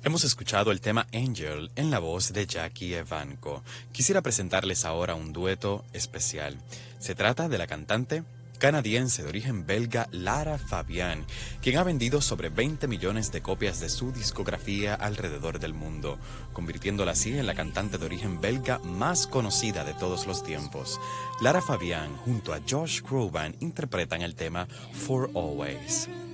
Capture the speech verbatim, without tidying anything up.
Hemos escuchado el tema Angel en la voz de Jackie Evancho. Quisiera presentarles ahora un dueto especial. Se trata de la cantante canadiense de origen belga Lara Fabian, quien ha vendido sobre veinte millones de copias de su discografía alrededor del mundo, convirtiéndola así en la cantante de origen belga más conocida de todos los tiempos. Lara Fabian junto a Josh Groban interpretan el tema For Always.